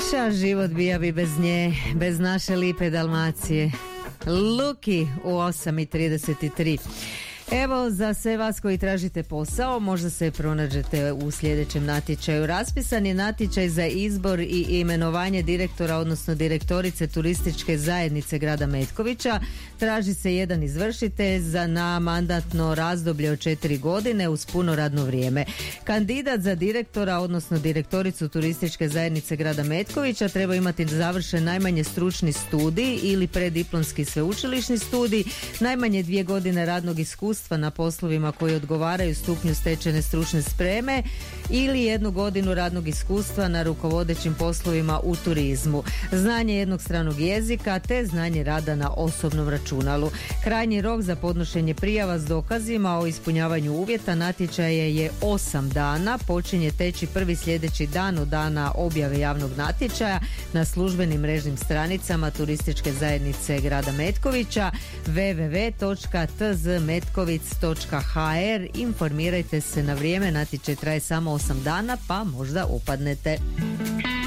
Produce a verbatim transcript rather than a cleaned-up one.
Ša život bija bi bez nje, bez naše lipe Dalmacije. Luki u osam i trideset tri. Evo, za sve vas koji tražite posao, možda se pronađete u sljedećem natječaju. Raspisan je natječaj za izbor i imenovanje direktora, odnosno direktorice turističke zajednice grada Metkovića. Traži se jedan izvršitelj za na mandatno razdoblje od četiri godine uz puno radno vrijeme. Kandidat za direktora, odnosno direktoricu turističke zajednice grada Metkovića treba imati završen najmanje stručni studij ili preddiplomski sveučilišni studij, najmanje dvije godine radnog iskustva na poslovima koji odgovaraju stupnju stečene stručne spreme ili jednu godinu radnog iskustva na rukovodećim poslovima u turizmu, znanje jednog stranog jezika te znanje rada na osobnom računalu. Krajnji rok za podnošenje prijava s dokazima o ispunjavanju uvjeta natječaja je osam dana, počinje teći prvi sljedeći dan od dana objave javnog natječaja na službenim mrežnim stranicama turističke zajednice grada Metkovića w w w točka t z metkovic točka h r. Informirajte se na vrijeme, natječaj traje samo osam dana pa možda upadnete.